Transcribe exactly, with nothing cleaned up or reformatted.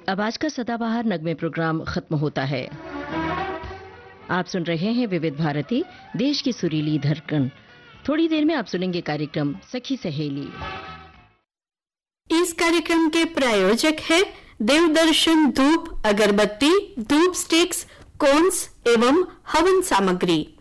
अब आज का सदाबहार नगमे प्रोग्राम खत्म होता है। आप सुन रहे हैं विविध भारती, देश की सुरीली धड़कन। थोड़ी देर में आप सुनेंगे कार्यक्रम सखी सहेली। इस कार्यक्रम के प्रायोजक है देवदर्शन धूप अगरबत्ती, धूप स्टिक्स, कोन्स एवं हवन सामग्री।